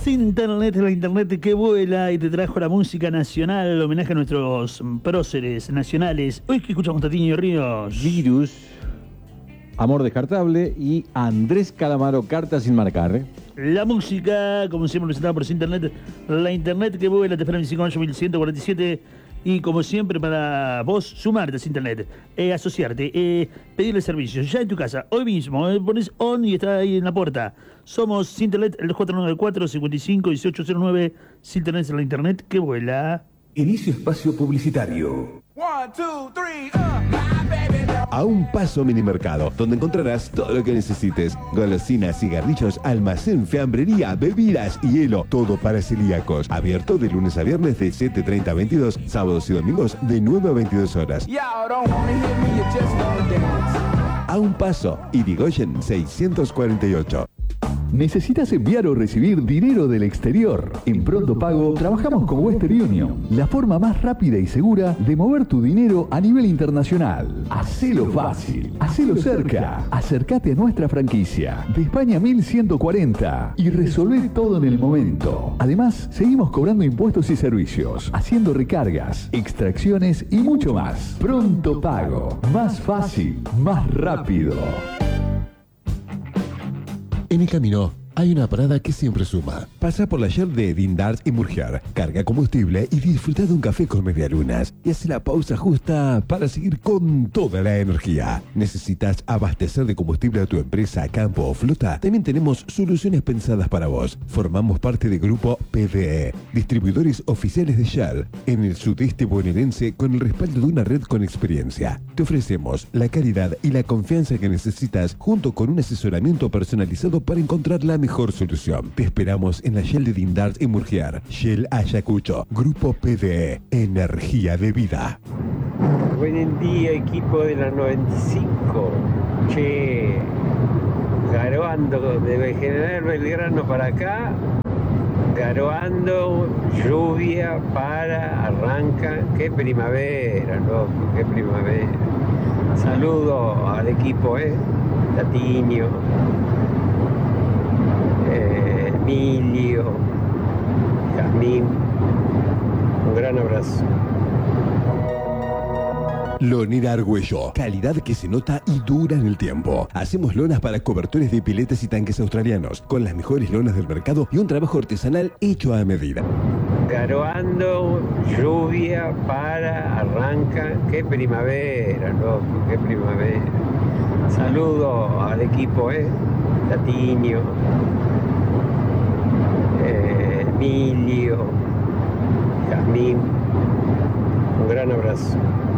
Internet, la internet que vuela y te trajo la música nacional, homenaje a nuestros próceres nacionales. Hoy que escuchamos Tatiño Ríos. Virus, Amor Descartable y Andrés Calamaro, Carta sin marcar. La música, como siempre, presentada por Internet, la internet que vuela, te espera en 58147. Y como siempre, para vos sumarte a Internet, asociarte, pedirle servicios, ya en tu casa, hoy mismo, pones on y está ahí en la puerta. Somos Internet, el 2494-551809. Internet es la internet que vuela. Inicio espacio publicitario. 1, 2, 3, A un paso Minimercado, donde encontrarás todo lo que necesites. Golosinas, cigarrillos, almacén, fiambrería, bebidas y hielo. Todo para celíacos. Abierto de lunes a viernes de 7:30 a 22, sábados y domingos de 9 a 22 horas. Y'all don't wanna hear me, you just gonna dance. A un paso, Irigoyen 648. ¿Necesitas enviar o recibir dinero del exterior? En Pronto Pago trabajamos con Western Union, la forma más rápida y segura de mover tu dinero a nivel internacional. Hacelo fácil, hacelo cerca. Acércate a nuestra franquicia de España 1140 y resolvé todo en el momento. Además, seguimos cobrando impuestos y servicios, haciendo recargas, extracciones y mucho más. Pronto Pago, más fácil, más rápido. En el camino hay una parada que siempre suma. Pasa por la Shell de Dindars y Murgiar, carga combustible y disfruta de un café con medialunas. Y hace la pausa justa para seguir con toda la energía. ¿Necesitas abastecer de combustible a tu empresa, campo o flota? También tenemos soluciones pensadas para vos. Formamos parte del grupo PDE, distribuidores oficiales de Shell, en el sudeste bonaerense con el respaldo de una red con experiencia. Te ofrecemos la calidad y la confianza que necesitas junto con un asesoramiento personalizado para encontrar la mejor solución. Te esperamos en la Shell de Dindars y Murgiar. Shell Ayacucho, Grupo PDE, energía de vida. Buen día, equipo de la 95. Che, garoando de General Belgrano para acá, garoando, lluvia, arranca. Qué primavera, loco, qué primavera. Saludo al equipo, Tatiño, Emilio, Jazmín. Un gran abrazo. Lonera Argüello, calidad que se nota y dura en el tiempo. Hacemos lonas para cobertores de piletas y tanques australianos, con las mejores lonas del mercado y un trabajo artesanal hecho a medida. Garoando, lluvia, arranca. Qué primavera, loco, qué primavera. Saludo al equipo, Tatiño, Emilio, Jazmín. Un gran abrazo.